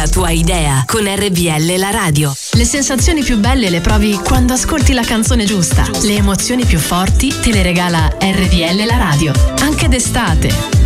La tua idea con RPL la radio. Le sensazioni più belle le provi quando ascolti la canzone giusta. Le emozioni più forti te le regala RPL la radio. Anche d'estate.